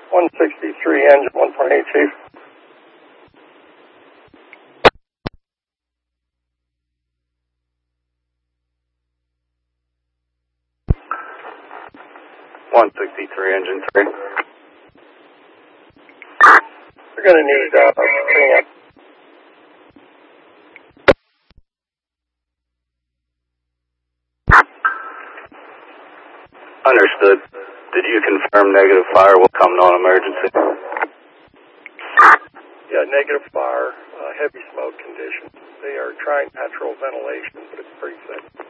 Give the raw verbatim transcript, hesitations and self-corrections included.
one sixty-three, engine one point eight, Chief. one sixty-three, engine three. We're going to need uh, clean up. Understood. Did you confirm negative fire will come non-emergency? Yeah, negative fire, uh, heavy smoke conditions. They are trying natural ventilation, but it's pretty thick.